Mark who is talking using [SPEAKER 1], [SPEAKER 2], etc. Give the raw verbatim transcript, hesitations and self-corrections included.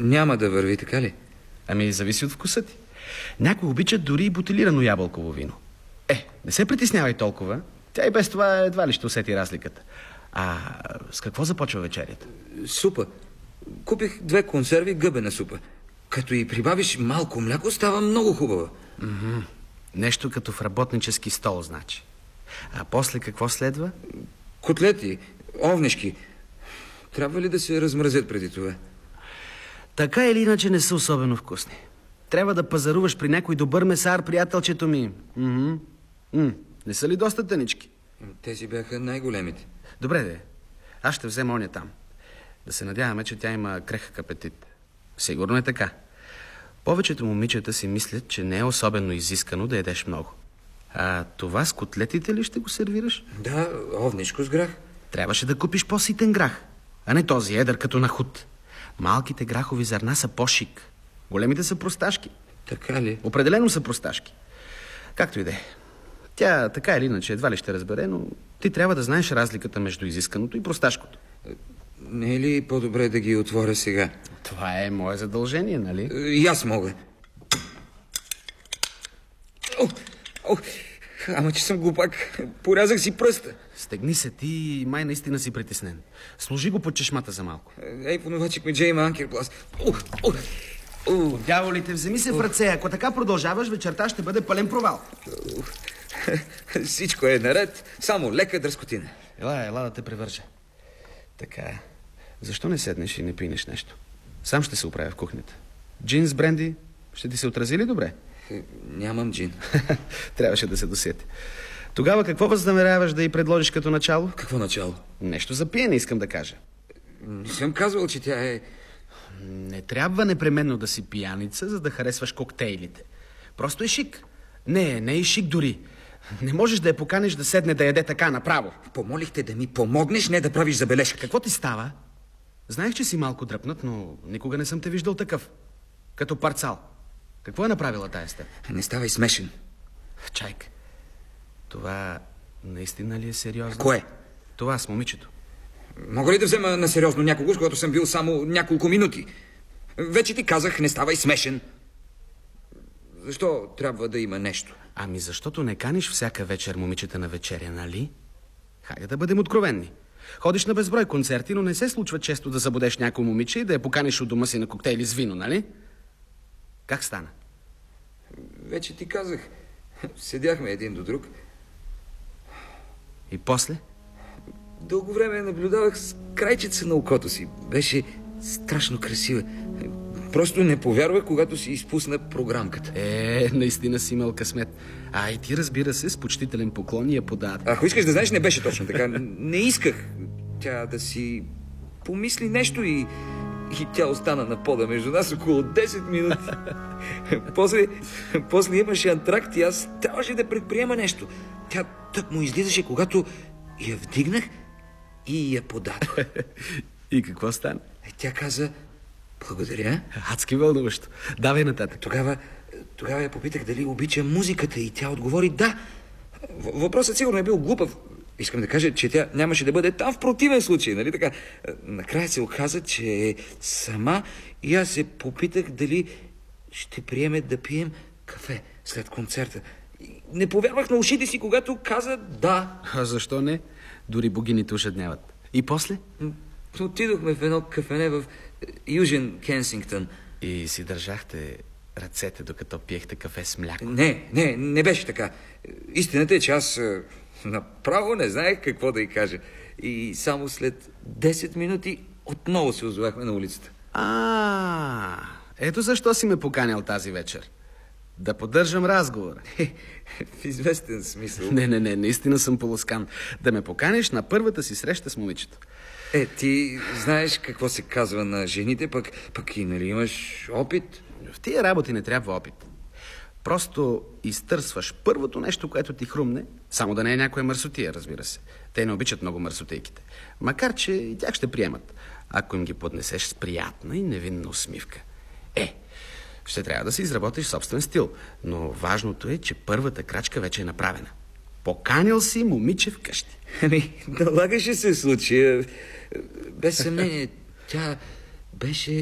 [SPEAKER 1] няма да върви, така ли?
[SPEAKER 2] Ами, зависи от вкуса ти. Някои обичат дори и бутилирано ябълково вино. Е, не се притеснявай толкова. Тя и без това едва ли ще усети разликата. А с какво започва вечерята?
[SPEAKER 1] Супа. Купих две консерви гъбена супа. Като и прибавиш малко мляко, става много хубава.
[SPEAKER 2] Mm-hmm. Нещо като в работнически стол, значи. А после какво следва?
[SPEAKER 1] Котлети, овнешки. Трябва ли да се размразят преди това?
[SPEAKER 2] Така или иначе не са особено вкусни. Трябва да пазаруваш при някой добър месар, приятелчето ми. Mm-hmm. Mm. Не са ли доста тънички?
[SPEAKER 1] Тези бяха най-големите.
[SPEAKER 2] Добре, де. Аз ще взема оня там. Да се надяваме, че тя има крехък апетит. Сигурно е така. Повечето момичета си мислят, че не е особено изискано да ядеш много. А това с котлетите ли ще го сервираш?
[SPEAKER 1] Да, овнешко с грах.
[SPEAKER 2] Трябваше да купиш по-ситен грах, а не този едър като на худ. Малките грахови зърна са по-шик. Големите са просташки.
[SPEAKER 1] Така ли?
[SPEAKER 2] Определено са просташки. Както и да е. Тя така или иначе едва ли ще разбере, но ти трябва да знаеш разликата между изисканото и просташкото.
[SPEAKER 1] Не е ли по-добре да ги отворя сега?
[SPEAKER 2] Това е мое задължение, нали?
[SPEAKER 1] И аз мога. О, о, ама че съм глупак. Порязах си пръста.
[SPEAKER 2] Стегни се, ти май наистина си притеснен. Сложи го под чешмата за малко.
[SPEAKER 1] Ей, понувачик ми Джейма Анкерплас. О, о, о.
[SPEAKER 2] Дяволите, вземи се в ръце. Ако така продължаваш, вечерта ще бъде пълен провал.
[SPEAKER 1] Всичко е наред, само лека дръскотина.
[SPEAKER 2] Ела, ела да те превържа. Така, защо не седнеш и не пинеш нещо? Сам ще се оправя в кухнята. Джин с бренди ще ти се отрази ли добре?
[SPEAKER 1] Нямам джин.
[SPEAKER 2] Трябваше да се досети. Тогава какво възнамеряваш да й предложиш като начало?
[SPEAKER 1] Какво начало?
[SPEAKER 2] Нещо за пиене, искам да кажа.
[SPEAKER 1] Не съм казвал, че тя е...
[SPEAKER 2] Не трябва непременно да си пияница, за да харесваш коктейлите. Просто е шик. Не, не е шик дори. Не можеш да я поканиш да седне да яде така направо.
[SPEAKER 1] Помолихте да ми помогнеш, не да правиш забележка.
[SPEAKER 2] Какво ти става? Знаех, че си малко дръпнат, но никога не съм те виждал такъв. Като парцал. Какво е направила тая с теб?
[SPEAKER 1] Не ставай смешен.
[SPEAKER 2] Чайк, това наистина ли е сериозно?
[SPEAKER 1] Кое?
[SPEAKER 2] Това с момичето.
[SPEAKER 1] Мога ли да взема на сериозно някого, с когато съм бил само няколко минути? Вече ти казах, не ставай смешен. Защо трябва да има нещо?
[SPEAKER 2] Ами защото не каниш всяка вечер момичета на вечеря, нали? Хайде да бъдем откровенни. Ходиш на безброй концерти, но не се случва често да забудеш някой момиче и да я поканиш от дома си на коктейли с вино, нали? Как стана?
[SPEAKER 1] Вече ти казах. Седяхме един до друг.
[SPEAKER 2] И после?
[SPEAKER 1] Дълго време наблюдавах с крайчица на окото си. Беше страшно красива. Просто не повярвах, когато си изпусна програмката.
[SPEAKER 2] Е, наистина си имал късмет. А и ти, разбира се, с почтителен поклон я подаде.
[SPEAKER 1] Ако искаш да знаеш, не беше точно така. Не исках тя да си помисли нещо и... И тя остана на пода между нас около десет минути. после, после имаше антракт и аз трябваше да предприема нещо. Тя тък му излизаше, когато я вдигнах и я подадох.
[SPEAKER 2] И какво стана?
[SPEAKER 1] Тя каза: благодаря.
[SPEAKER 2] Адски вълнуващо. Давай нататък.
[SPEAKER 1] Тогава, тогава я попитах дали обича музиката и тя отговори да. Въпросът сигурно е бил глупав. Искам да кажа, че тя нямаше да бъде там в противен случай, нали така? Накрая се оказа, че е сама и аз се попитах дали ще приеме да пием кафе след концерта. Не повярвах на ушите си, когато каза да.
[SPEAKER 2] А защо не? Дори богините ушедняват. И после?
[SPEAKER 1] Отидохме в едно кафене в Южен Кенсингтън.
[SPEAKER 2] И си държахте ръцете, докато пиехте кафе с мляко?
[SPEAKER 1] Не, не, не беше така. Истината е, че аз направо не знаех какво да й кажа. И само след десет минути отново се озовахме на улицата.
[SPEAKER 2] А, ето защо си ме поканял тази вечер. Да поддържам разговора.
[SPEAKER 1] В известен смисъл.
[SPEAKER 2] Не, не, не, наистина съм полоскан. Да ме поканиш на първата си среща с момичето.
[SPEAKER 1] Е, ти знаеш какво се казва на жените, пък, пък и нали имаш опит?
[SPEAKER 2] В тия работи не трябва опит. Просто изтърсваш първото нещо, което ти хрумне, само да не е някоя мърсотия, разбира се. Те не обичат много мърсотейките. Макар че и тях ще приемат, ако им ги поднесеш с приятна и невинна усмивка. Е, ще трябва да си изработиш собствен стил, но важното е, че първата крачка вече е направена. Поканил си момиче вкъщи.
[SPEAKER 1] Ами, налагаше се случая. Без съмнение, тя беше